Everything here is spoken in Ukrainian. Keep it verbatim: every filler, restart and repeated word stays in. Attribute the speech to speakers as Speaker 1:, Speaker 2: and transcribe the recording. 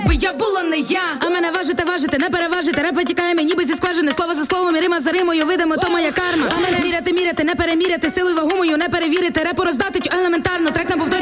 Speaker 1: Би я була не я, а мене важите, важите, не переважите. Реп витікає мені ніби зі скважини. Слово за словом, і рима за римою, видимо, то моя карма. А мене міряти, міряти, не переміряти, силу і вагу мою не перевірити. Репу роздати елементарно, трек не повторює.